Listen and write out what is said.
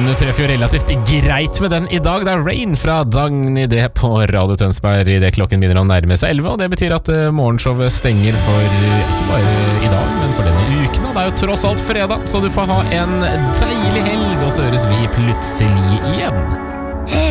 Hun treffer jo relativt greit med den i dag. Det Rain fra Dagny D på Radio Tønsberg I det klokken begynner å nærme seg 11, og det betyr at morgenshowet stenger for ikke bare i dag, men for denne uken. Og det jo tross alt fredag, så du får ha en deilig helg, og så høres vi plutselig igjen.